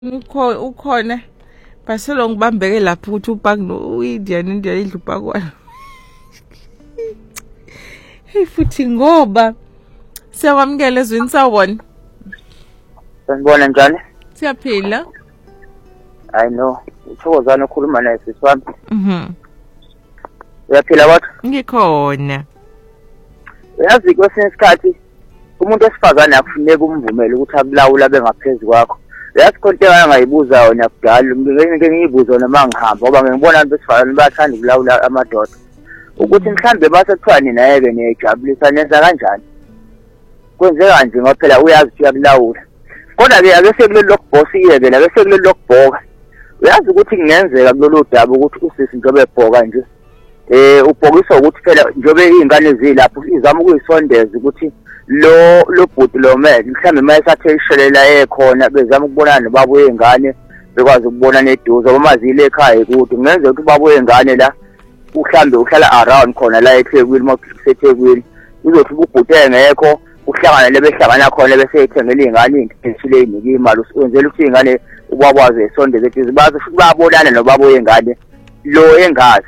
Ukhona baselo ngibambeke lapha ukuthi uPak no-Indian idla uPakwana. Hey futhi ngoba siyakwamukela ezweni sawubona. Sanibona njani? Siyaphila. I know. Uthokozana ukhuluma naye sisi wami. Uyaphila kodwa? Ngikhona. Uyazi kwesinye isikhathi umuntu wesifazane akufuneka umvumele ukuthi akulawula bengaphezulu kwakho. Uyazi konke angayibuza yona kudala ngeke ngiyibuze yona mangihamba ngoba ngibona abantu besifazane bayathanda ukulawula amadoda. Ukuthi mhlambe base kuthiwa nina yeke niyajabulisa nenza kanjani? Kwenzeka nje ngoba phela uyazi ukuthi uyakulawula. Kodwa ke ake sekuleli lokubhosa iyeke la bese kuleli lokubhoka. Uyazi ukuthi kungenzeka kulolu daba ukuthi usisi njobe ebhoka nje. Ubhokiswa ukuthi phela njobe izingane zilapho izama ukuyisondeza ukuthi lo bhuti lo man mhlambe mayesathe ishelela ekhona bezama ukubonana nobaba wengane bekwazi ukubona neduze uma zile ekhaya kude kungenzeka ukuthi ubaba wengane la mhlambe uhlala around khona la eThekwini makuseThekwini uzothi ubhuti engekho uhlangana lebehlangana khona bese ethengela izingane into ethile inika imali usenzela ukuthi izingane ubakwazi esondeze ethi bazi babonana nobaba wengane lo engazi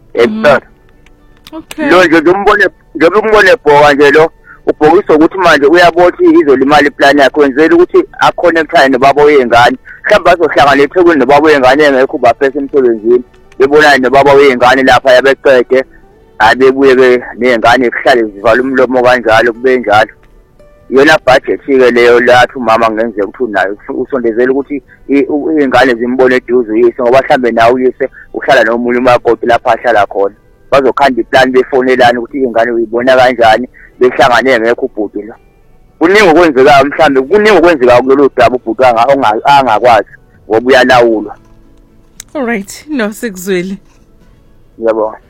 Okay. Lo nje umbone ebhoka nje lo ubhokiswa ukuthi manje uyabothi izolimala iplan yakhe wenzela ukuthi aconnectane nobaba wengane mhlawumbe bazohlangana eThekwini nobaba wengane engekho baphese emsebenzini bebonana nobaba wengane lapha yabeqede abebuye ke nezingane kuhlale zivala umlomo kanjalo kube njalo yona budget ke leyo lathi umama ngenzeka ukuthi unayo usondezela ukuthi izingane zimbone eduze uyise ngoba mhlambe nawe uyise uhlala nomunye umakoti lapha ahlala khona bazokhanda iplan befonelana ukuthi izingane uyibona kanjani behlangane ngekho ubhuti lo kuningi okwenzeka mhlambe kuningi okwenzeka kulolu daba ubhuti angakwazi ngoba uyalawulwa. All right, no sikuzwile. Yabona.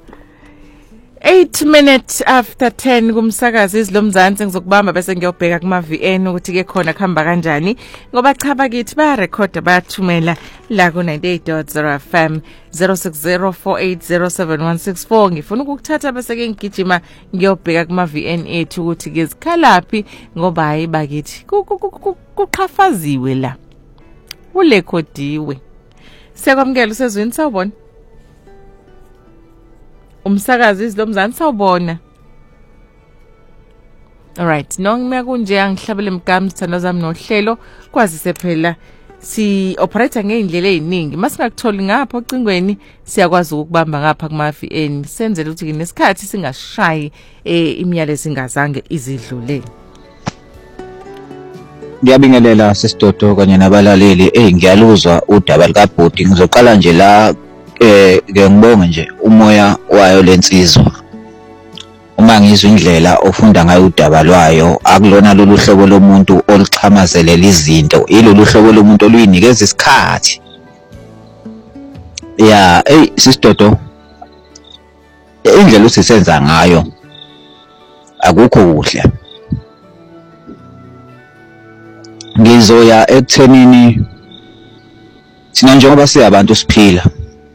8 minutes after 10 kumsakazi izilomzansi ngizokubamba bese ngiyobheka kuma VN ukuthi ke khona khamba kanjani ngoba cha bakithi baya record bayathumela la ku 98.0 FM 0604807164 ngifuna ukukuthatha bese ke ngigijima ngiyobheka kuma VN ethu ukuthi ke zikhalaphi ngoba hayi bakithi kuqhafaziwe la ulekhodiwe siyakwamukela usezweni sawubona umsakazi izilomzansi sawubona. Alright, noma kunje angihlabele imigama sithando zami nohlelo kwazise phela si operator ngeindlela eziningi masingakutholi ngapha ocingweni siyakwazi ukubamba ngapha kuma VN senzele ukuthi nesikhathi singashayi imiyalezo ingazange izidlule. Ngiyabingelela sesidodo kanye nabalaleli ngiyaluzwa udaba likaBhodi ngizoqala nje la ke ngibonge nje umoya wayo lensizwa uma ngizwe indlela ofunda ngayo udaba lwayo akulona lolu hlobo lomuntu oluxhamazelela izinto ilolu hlobo lomuntu oluyinikeza isikhathi ya sisidodo indlela usisenza ngayo akukho kuhle ngizoya ekuthenini thina njengoba siyabantu siphila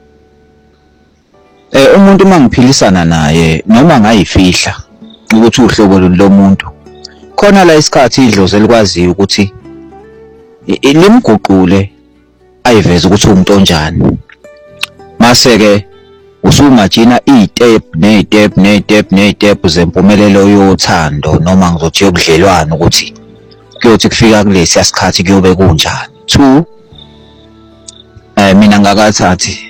umuntu mangiphilisana naye noma ngayifihla ukuthi uhlobo lomuntu khona la isikhathi idlozi elikwazi ukuthi limguqule ayiveze ukuthi umuntu onjani mase ke usungajina izitep zempumelelo yothando noma ngizothi yobudlelwano ukuthi kuyothi kufika kulesi isikhathi kuyobe kunjani 2 mina ngakathathi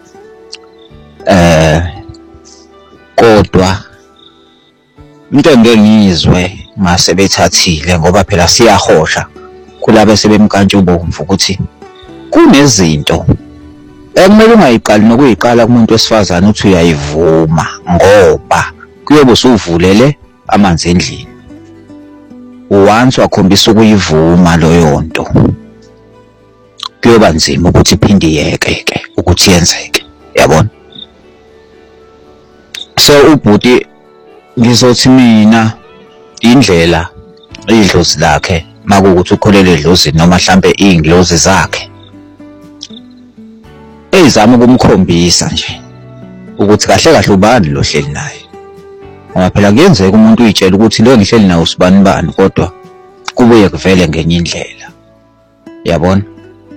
kodwa into engeke ngizwe mase bethathile ngoba phela siyahosha kulabo sebemkantshubovu ukuthi kunezinto ekumele ungayiqali nokuyiqala kumuntu wesifazane uthi uyayivuma ngoba kuyobe usuvulele amanzi endlini once wakhombisa ukuyivuma loyo nto kuyoba nzima ukuthi iphinde yeke ukuthi yenzeke yabona. So ubhuti ngizothi mina indlela idlozi lakhe makuukuthi ukholele edlozini noma mhlambe inglozi zakhe ezama ukumkhombisa nje ukuthi kahle kahle ubani lo hleli naye ngoba phela kuyenzeka umuntu uyitshela ukuthi lo ngihleli nawo usibani bani kodwa kubuye kuvele ngenye indlela yabona.